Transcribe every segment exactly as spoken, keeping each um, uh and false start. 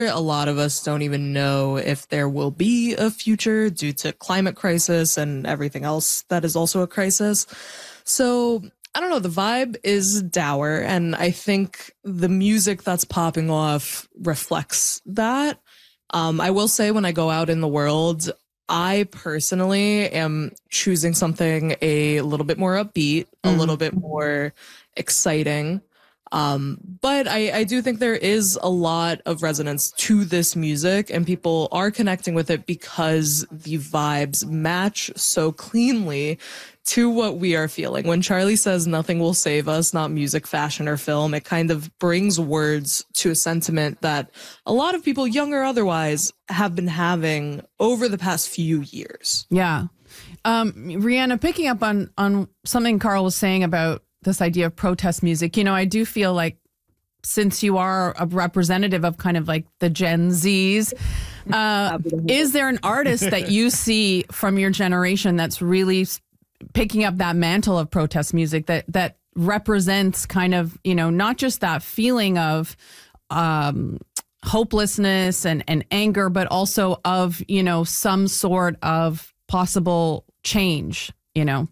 A lot of us don't even know if there will be a future due to climate crisis and everything else that is also a crisis. So I don't know, the vibe is dour, and I think the music that's popping off reflects that. Um, I will say, when I go out in the world, I personally am choosing something a little bit more upbeat, a Mm. little bit more exciting. Um, but I, I do think there is a lot of resonance to this music, and people are connecting with it because the vibes match so cleanly to what we are feeling. When Charlie says nothing will save us, not music, fashion, or film, it kind of brings words to a sentiment that a lot of people, young or otherwise, have been having over the past few years. Yeah. Um, Rihanna, picking up on, on something Carl was saying about this idea of protest music, you know, I do feel like, since you are a representative of kind of like the Gen Zs, uh, is there an artist that you see from your generation that's really picking up that mantle of protest music that that represents kind of, you know, not just that feeling of um, hopelessness and, and anger, but also of, you know, some sort of possible change, you know?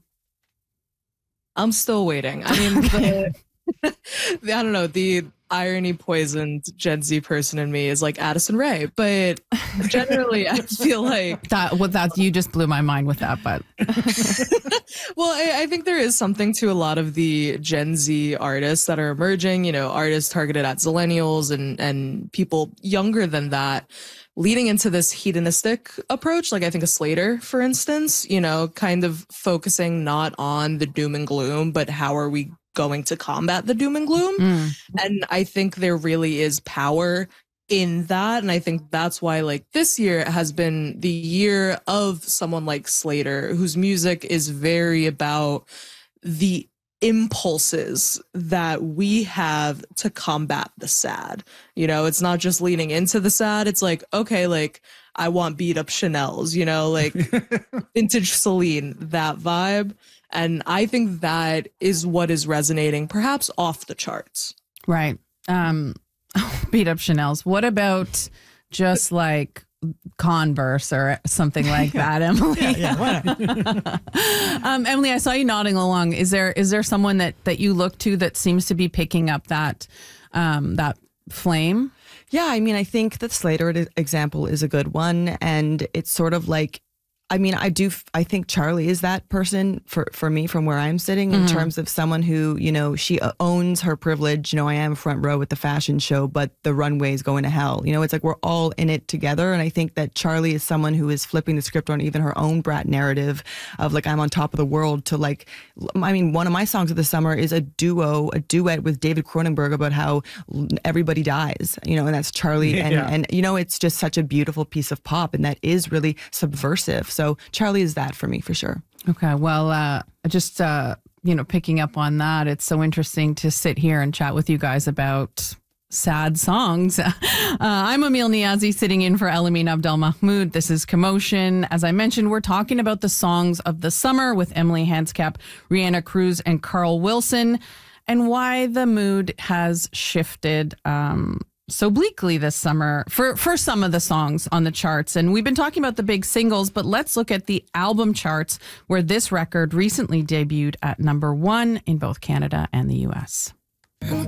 I'm still waiting. I mean, the, the, I don't know, the irony poisoned Gen Z person in me is like Addison Rae, but generally I feel like that what that you just blew my mind with that. But well, I, I think there is something to a lot of the Gen Z artists that are emerging, you know, artists targeted at Zillennials and and people younger than that, leading into this hedonistic approach. Like I think a Slater, for instance, you know, kind of focusing not on the doom and gloom, but how are we going to combat the doom and gloom. Mm. And I think there really is power in that. And I think that's why, like, this year has been the year of someone like Slater, whose music is very about the impulses that we have to combat the sad. You know, it's not just leaning into the sad. It's like, okay, like, I want beat up Chanel's, you know, like vintage Celine, that vibe. And I think that is what is resonating, perhaps off the charts. Right. Um, beat up Chanel's. What about just like Converse or something like that, Emily? Yeah, yeah, um, Emily, I saw you nodding along. Is there is there someone that, that you look to that seems to be picking up that um, that flame? Yeah, I mean, I think the Slater example is a good one. And it's sort of like, I mean, I do, I think Charlie is that person for, for me from where I'm sitting in mm-hmm. terms of someone who, you know, she owns her privilege. You know, I am front row at the fashion show, but the runway is going to hell. You know, it's like we're all in it together. And I think that Charlie is someone who is flipping the script on even her own brat narrative of like, I'm on top of the world to like, I mean, one of my songs of the summer is a duo, a duet with David Cronenberg about how everybody dies, you know, and that's Charlie. And, yeah. and, you know, it's just such a beautiful piece of pop and that is really subversive. So Charlie is that for me, for sure. Okay. Well, uh, just, uh, you know, picking up on that, it's so interesting to sit here and chat with you guys about sad songs. Uh, I'm Emil Niazi, sitting in for Elamin Abdelmahmoud. This is Commotion. As I mentioned, we're talking about the songs of the summer with Emily Hanscap, Rihanna Cruz, and Carl Wilson, and why the mood has shifted um so bleakly this summer for, for some of the songs on the charts. And we've been talking about the big singles, but let's look at the album charts, where this record recently debuted at number one in both Canada and the U S.